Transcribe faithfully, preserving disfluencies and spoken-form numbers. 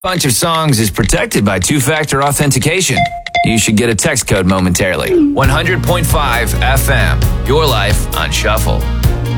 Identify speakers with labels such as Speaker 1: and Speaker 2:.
Speaker 1: Bunch of songs is protected by two-factor authentication. You should get a text code momentarily. one hundred point five F M, your life on Shuffle.